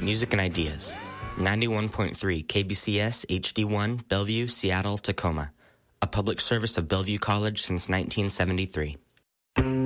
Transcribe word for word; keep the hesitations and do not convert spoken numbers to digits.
music and ideas. ninety-one point three K B C S H D one, Bellevue, Seattle, Tacoma. A public service of Bellevue College since nineteen seventy-three.